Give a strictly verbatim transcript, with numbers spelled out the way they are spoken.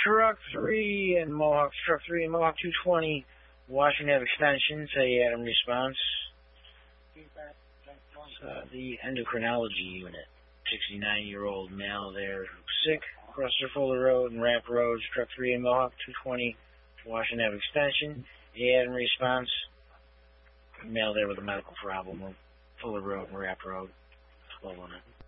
Truck three and Mohawk, Truck three and Mohawk two twenty, Washington Ave Extension, say Adam response. Uh, the endocrinology unit, sixty-nine-year-old male there, sick, across the Fuller Road and Ramp Road, Truck three and Mohawk two twenty, Washington Ave Extension. Adam response. Male there with a medical problem, Fuller Road and Ramp Road, twelve on it.